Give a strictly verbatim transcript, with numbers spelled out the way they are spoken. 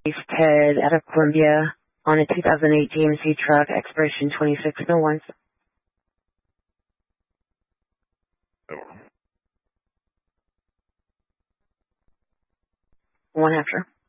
Ted out of Columbia on a two thousand eight G M C truck, expiration twenty-six oh one. One after.